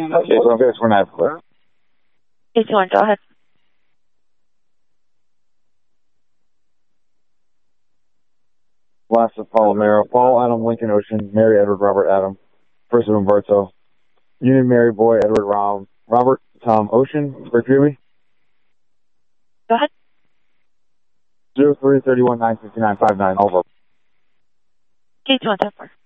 Okay, so I'm going to swear that clear. Case 1, go ahead. Last of Palomero, Paul, Adam, Lincoln Ocean, Mary, Edward, Robert, Adam, first of Umberto, Union, Mary, Boy, Edward, Robert, Tom, Ocean, Rick Juby. Go ahead. 0331 959 59, over. Case 1, 10-4.